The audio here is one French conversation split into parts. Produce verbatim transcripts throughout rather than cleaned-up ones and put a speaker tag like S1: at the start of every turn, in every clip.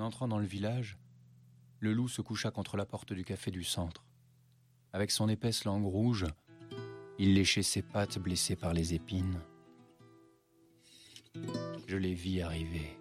S1: entrant dans le village, le loup se coucha contre la porte du café du centre. Avec son épaisse langue rouge, il léchait ses pattes blessées par les épines. Je les vis arriver.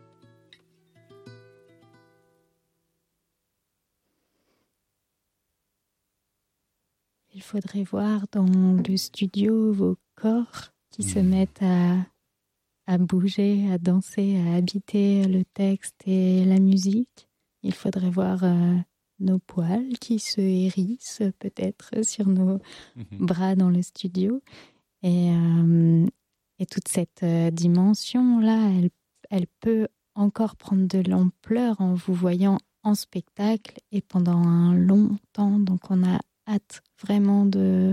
S2: Il faudrait voir dans le studio vos corps qui mmh. se mettent à, à bouger, à danser, à habiter le texte et la musique. Il faudrait voir euh, nos poils qui se hérissent peut-être sur nos mmh. bras dans le studio. Et, euh, et toute cette euh, dimension-là, elle, elle peut encore prendre de l'ampleur en vous voyant en spectacle et pendant un long temps. Donc on a hâte vraiment de,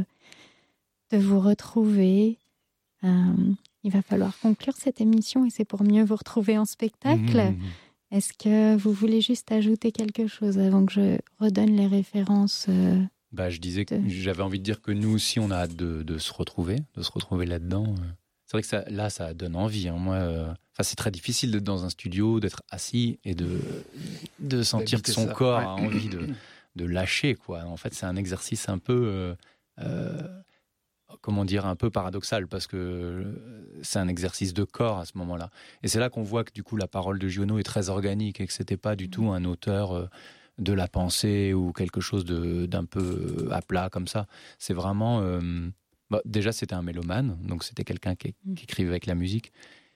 S2: de vous et euh, il va falloir conclure cette émission et c'est pour mieux vous retrouver en spectacle. Mmh. Est-ce que vous voulez juste ajouter quelque chose avant que je redonne les références euh,
S1: bah, je disais
S2: de...
S1: que j'avais envie de dire que nous aussi on a hâte de, de se retrouver, de se retrouver là-dedans. C'est vrai que ça, là ça donne envie. Hein. Moi, euh... enfin, c'est très difficile d'être dans un studio, d'être assis et de, de sentir que son ça. corps ouais. a envie de, de lâcher, quoi. En fait, c'est un exercice un peu... Euh, euh, comment dire, un peu paradoxal parce que c'est un exercice de corps à ce moment-là. Et c'est là qu'on voit que du coup la parole de Giono est très organique et que c'était pas du tout un auteur de la pensée ou quelque chose de, d'un peu à plat comme ça. C'est vraiment... Euh, bah, déjà, c'était un mélomane, donc c'était quelqu'un qui, qui écrivait avec la musique.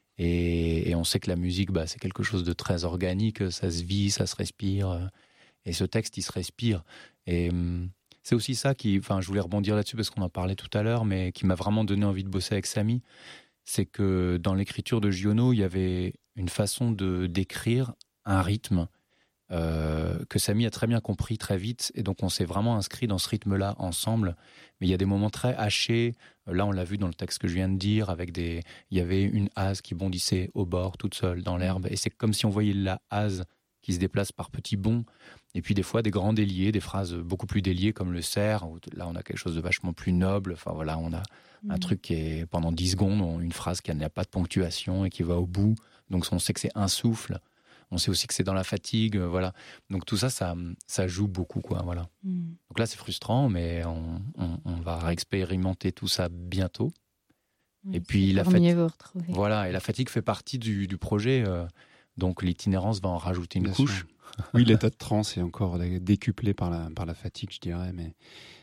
S1: Et, et on sait que la musique, bah, c'est quelque chose de très organique, ça se vit, ça se respire. Et ce texte, il se respire. Et... c'est aussi ça qui, enfin, je voulais rebondir là-dessus parce qu'on en parlait tout à l'heure, mais qui m'a vraiment donné envie de bosser avec Samy, c'est que dans l'écriture de Giono, il y avait une façon de d'écrire un rythme euh, que Samy a très bien compris très vite, et donc on s'est vraiment inscrit dans ce rythme-là ensemble. Mais il y a des moments très hachés. Là, on l'a vu dans le texte que je viens de dire, avec des, il y avait une hase qui bondissait au bord, toute seule dans l'herbe, et c'est comme si on voyait la hase qui se déplace par petits bonds. Et puis des fois des grands déliés, des phrases beaucoup plus déliées comme le cerf, où là on a quelque chose de vachement plus noble. Enfin voilà, on a mmh. un truc qui est pendant dix secondes, une phrase qui n'a pas de ponctuation et qui va au bout. Donc on sait que c'est un souffle. On sait aussi que c'est dans la fatigue, voilà. Donc tout ça, ça, ça joue beaucoup, quoi, voilà. Mmh. Donc là c'est frustrant, mais on, on, on va expérimenter tout ça bientôt.
S2: Oui,
S1: et puis la
S2: fatigue,
S1: voilà, et la fatigue fait partie du, du projet. Euh, donc l'itinérance va en rajouter une
S3: Bien
S1: couche.
S3: Sûr. Oui, l'état de transe est encore décuplé par la, par la fatigue, je dirais. Mais,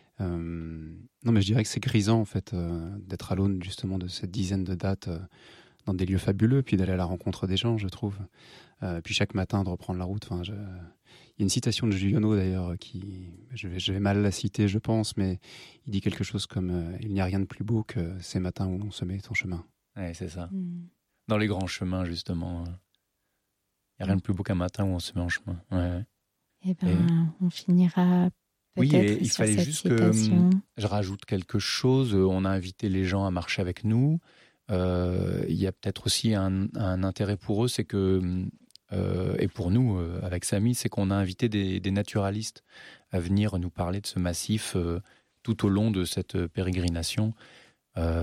S3: euh, non, mais je dirais que c'est grisant, en fait, euh, d'être à l'aune, justement, de cette dizaine de dates euh, dans des lieux fabuleux, puis d'aller à la rencontre des gens, je trouve. Euh, puis chaque matin, de reprendre la route. Enfin, je... Il y a une citation de Giono, d'ailleurs, qui... Je vais, je vais mal la citer, je pense, mais il dit quelque chose comme euh, « Il n'y a rien de plus beau que ces matins où l'on se met son chemin ».
S1: Ouais, c'est ça. Mm. Dans les grands chemins, justement... Euh... Il n'y a rien de plus beau qu'un matin où on se met en chemin. Ouais.
S2: Eh ben, et... on finira peut-être
S1: oui, et il
S2: sur
S1: fallait
S2: cette
S1: juste
S2: citation.
S1: que je rajoute quelque chose. On a invité les gens à marcher avec nous. Euh, il y a peut-être aussi un, un intérêt pour eux, c'est que, euh, et pour nous, euh, avec Samy, c'est qu'on a invité des, des naturalistes à venir nous parler de ce massif euh, tout au long de cette pérégrination. Euh,